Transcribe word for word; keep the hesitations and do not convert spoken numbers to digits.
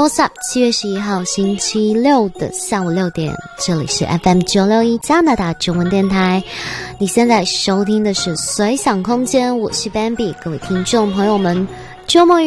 What's up？ 七月十一号星期六的下午六点，这里是 F M 九六一加拿大中文电台。你现在收听的是随想空间，我是 Bambi， 各位听众朋友们，周末愉